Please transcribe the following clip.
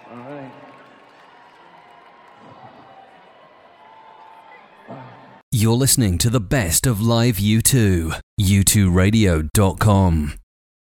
All right. You're listening to the best of live U2. U2Radio.com.